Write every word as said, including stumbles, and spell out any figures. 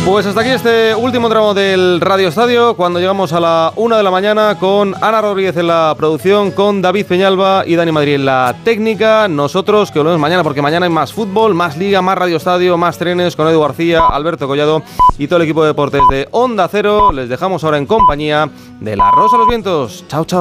Pues hasta aquí este último tramo del Radio Estadio, cuando llegamos a la una de la mañana con Ana Rodríguez en la producción, con David Peñalba y Dani Madrid en la técnica. Nosotros que volvemos mañana, porque mañana hay más fútbol, más liga, más Radio Estadio, más trenes con Edu García, Alberto Collado y todo el equipo de deportes de Onda Cero. Les dejamos ahora en compañía de La Rosa a los Vientos. Chao, chao.